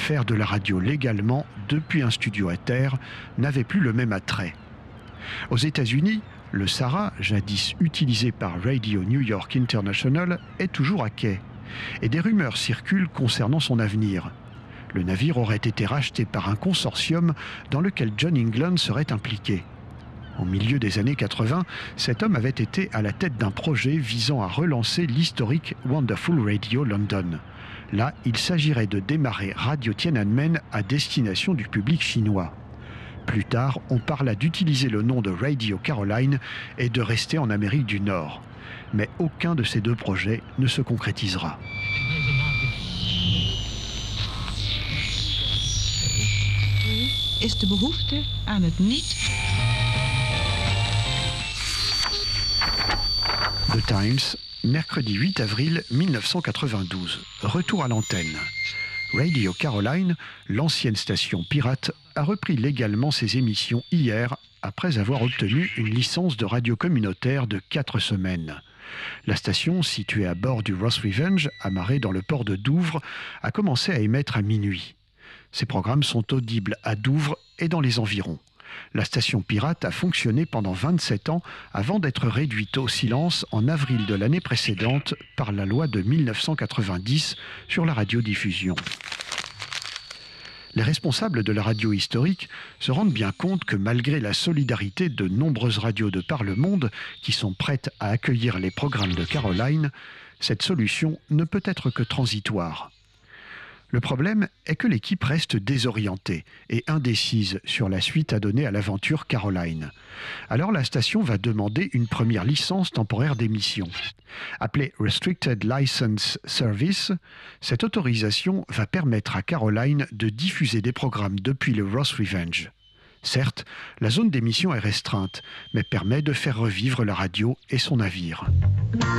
faire de la radio légalement depuis un studio à terre n'avait plus le même attrait. Aux États-Unis, le SARA, jadis utilisé par Radio New York International, est toujours à quai. Et des rumeurs circulent concernant son avenir. Le navire aurait été racheté par un consortium dans lequel John England serait impliqué. Au milieu des années 80, cet homme avait été à la tête d'un projet visant à relancer l'historique Wonderful Radio London. Là, il s'agirait de démarrer Radio Tiananmen à destination du public chinois. Plus tard, on parla d'utiliser le nom de Radio Caroline et de rester en Amérique du Nord. Mais aucun de ces deux projets ne se concrétisera. Is de behoefte aan het niet. The Times, mercredi 8 avril 1992. Retour à l'antenne. Radio Caroline, l'ancienne station pirate, a repris légalement ses émissions hier après avoir obtenu une licence de radio communautaire de 4 semaines. La station, située à bord du Ross Revenge, amarrée dans le port de Douvres, a commencé à émettre à minuit. Ses programmes sont audibles à Douvres et dans les environs. La station pirate a fonctionné pendant 27 ans avant d'être réduite au silence en avril de l'année précédente par la loi de 1990 sur la radiodiffusion. Les responsables de la radio historique se rendent bien compte que malgré la solidarité de nombreuses radios de par le monde qui sont prêtes à accueillir les programmes de Caroline, cette solution ne peut être que transitoire. Le problème est que l'équipe reste désorientée et indécise sur la suite à donner à l'aventure Caroline. Alors la station va demander une première licence temporaire d'émission. Appelée Restricted License Service, cette autorisation va permettre à Caroline de diffuser des programmes depuis le Ross Revenge. Certes, la zone d'émission est restreinte, mais permet de faire revivre la radio et son navire.